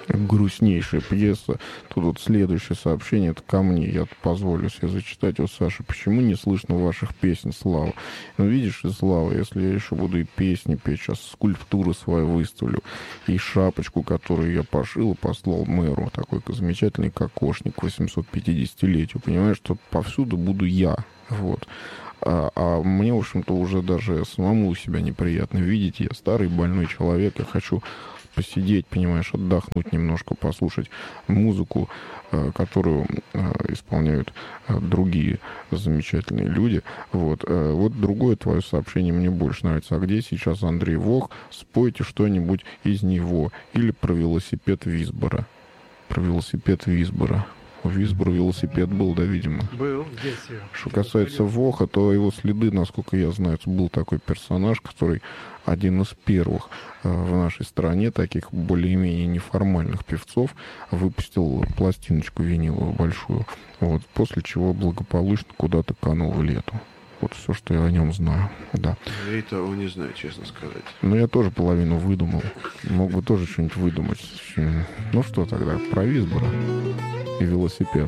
Грустнейшая пьеса. Тут вот следующее сообщение, это ко мне. Я позволю себе зачитать. Вот, Саша, почему не слышно ваших песен, Слава? Ну, видишь, и Слава, если я еще буду и песни петь, сейчас скульптуру свою выставлю, и шапочку, которую я пошил и послал мэру, такой замечательный кокошник к 850-летию, понимаешь, что повсюду буду я, вот. А мне, в общем-то, уже даже самому у себя неприятно видеть. Я старый больной человек, я хочу посидеть, понимаешь, отдохнуть немножко, послушать музыку, которую исполняют другие замечательные люди. Вот. Вот другое твое сообщение мне больше нравится. А где сейчас Андрей Вох? Спойте что-нибудь из него. Или про велосипед Висбора. Про велосипед Висбора. У Висбора велосипед был, да, видимо? Был в детстве. Что касается Воха, то его следы, насколько я знаю, был такой персонаж, который один из первых в нашей стране, таких более-менее неформальных певцов, выпустил пластиночку виниловую большую, вот, после чего благополучно куда-то канул в лету. Вот все, что я о нем знаю, да. Я и того не знаю, честно сказать. Но я тоже половину выдумал. Мог бы тоже что-нибудь выдумать. Ну что тогда, про Висбора и велосипед.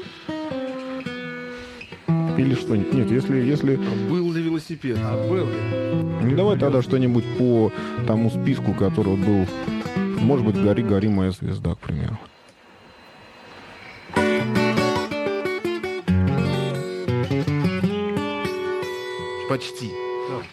Или что-нибудь. Нет, если... Был ли велосипед? Был ли? Ну, давай тогда что-нибудь по тому списку, который был... Может быть, «Гори, гори, моя звезда», к примеру. Почти.